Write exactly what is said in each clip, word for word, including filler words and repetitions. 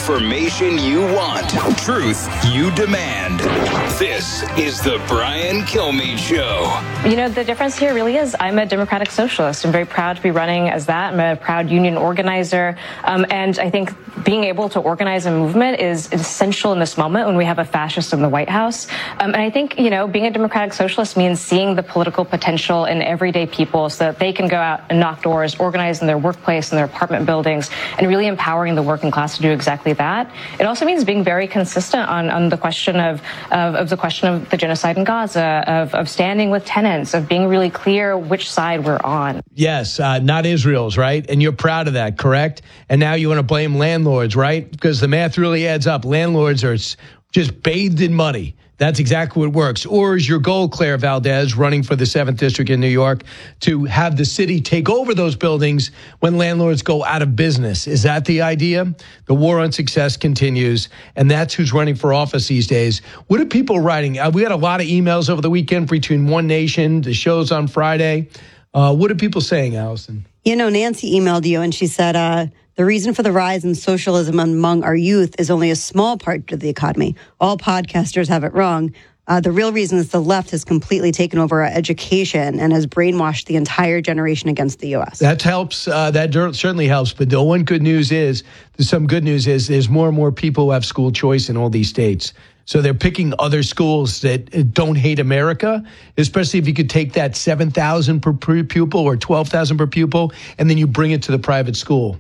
Information you want. Truth you demand. This is the Brian Kilmeade Show. You know, the difference here really is I'm a democratic socialist. I'm very proud to be running as that. I'm a proud union organizer. Um, and I think being able to organize a movement is essential in this moment when we have a fascist in the White House. Um, and I think, you know, being a democratic socialist means seeing the political potential in everyday people so that they can go out and knock doors, organize in their workplace, in their apartment buildings, and really empowering the working class to do exactly that. It also means being very consistent on, on the question of, of, of the question of the genocide in Gaza, of, of standing with tenants, of being really clear which side we're on. Yes, uh, not Israel's, right? And you're proud of that, correct? And now you want to blame landlords, right? Because the math really adds up. Landlords are just bathed in money. That's exactly what works. Or is your goal, Claire Valdez, running for the seventh District in New York, to have the city take over those buildings when landlords go out of business? Is that the idea? The war on success continues, and that's who's running for office these days. What are people writing? Uh, we had a lot of emails over the weekend between One Nation, the show's on Friday. Uh, what are people saying, Allison? You know, Nancy emailed you, and she said, uh, the reason for the rise in socialism among our youth is only a small part of the economy. All podcasters have it wrong. Uh, the real reason is the left has completely taken over our education and has brainwashed the entire generation against the U S. That helps. Uh, that certainly helps. But the one good news is, some good news is there's more and more people who have school choice in all these states. So they're picking other schools that don't hate America, especially if you could take that seven thousand per pupil or twelve thousand per pupil, and then you bring it to the private school.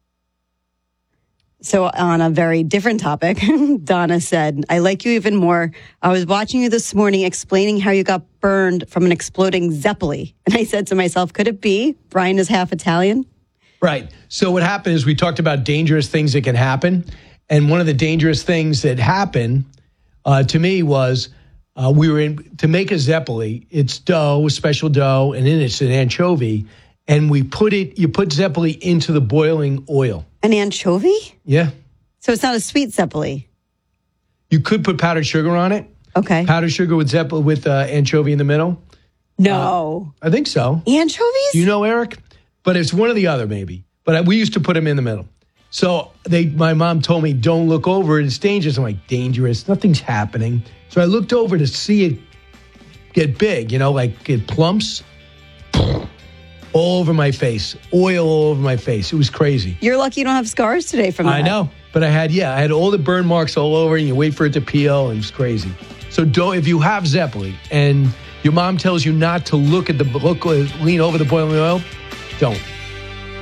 So on a very different topic, Donna said, I like you even more. I was watching you this morning explaining how you got burned from an exploding Zeppeli. And I said to myself, could it be Brian is half Italian? Right. So what happened is we talked about dangerous things that can happen. And one of the dangerous things that happened uh, to me was uh, we were in to make a Zeppeli. It's dough, special dough, and in it's an anchovy. And we put it, you put Zeppeli into the boiling oil. An anchovy? Yeah. So it's not a sweet Zeppeli? You could put powdered sugar on it. Okay. Powdered sugar with Zeppeli, with uh, anchovy in the middle. No. Uh, I think so. Anchovies? Do you know, Eric? But it's one or the other, maybe. But we used to put them in the middle. So they, my mom told me, don't look over it. It's dangerous. I'm like, dangerous? Nothing's happening. So I looked over to see it get big, you know, like it plumps. All over my face, oil all over my face. It was crazy. You're lucky you don't have scars today from that. I know, but I had, yeah, I had all the burn marks all over, and you wait for it to peel, and it's crazy. So don't, if you have Zeppeli and your mom tells you not to look at the, look, lean over the boiling oil, don't.